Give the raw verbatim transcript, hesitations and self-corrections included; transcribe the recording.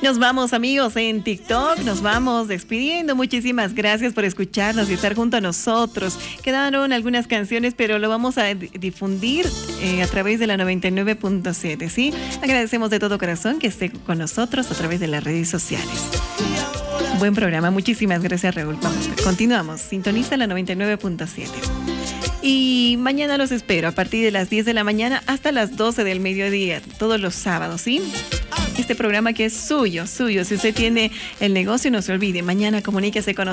Nos vamos, amigos, en TikTok. Nos vamos despidiendo. Muchísimas gracias por escucharnos y estar junto a nosotros. Quedaron algunas canciones, pero lo vamos a difundir eh, a través de la noventa y nueve punto siete, ¿sí? Agradecemos de todo corazón que esté con nosotros a través de las redes sociales. Buen programa. Muchísimas gracias, Raúl. Vamos, continuamos. Sintoniza la noventa y nueve punto siete. Y mañana los espero a partir de las diez de la mañana hasta las doce del mediodía, todos los sábados, ¿sí? Este programa que es suyo, suyo. Si usted tiene el negocio, no se olvide, mañana comuníquese con nosotros.